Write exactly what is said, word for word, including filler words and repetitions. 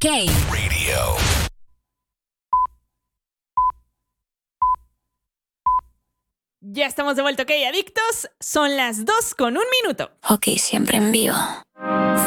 OK Radio. Ya estamos de vuelta, OK, adictos. Son las dos con un minuto. OK, siempre en vivo.